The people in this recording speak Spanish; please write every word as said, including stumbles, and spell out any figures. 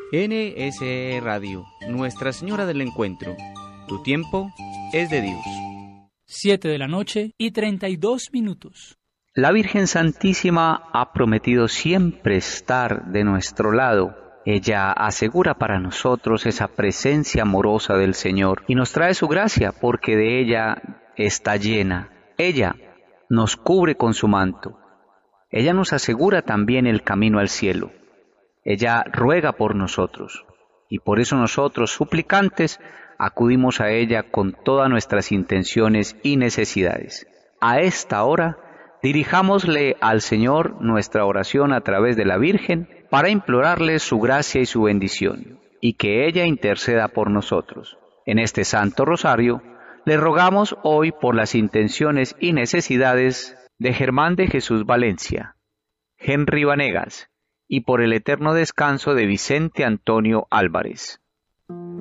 N S E Radio, Nuestra Señora del Encuentro. Tu tiempo es de Dios. Siete de la noche y treinta y dos minutos. La Virgen Santísima ha prometido siempre estar de nuestro lado. Ella asegura para nosotros esa presencia amorosa del Señor y nos trae su gracia porque de ella está llena. Ella nos cubre con su manto. Ella nos asegura también el camino al cielo. Ella ruega por nosotros y por eso nosotros, suplicantes, acudimos a ella con todas nuestras intenciones y necesidades. A esta hora, dirijámosle al Señor nuestra oración a través de la Virgen para implorarle su gracia y su bendición y que ella interceda por nosotros. En este Santo Rosario, le rogamos hoy por las intenciones y necesidades de Germán de Jesús Valencia, Henry Vanegas, y por el eterno descanso de Vicente Antonio Álvarez.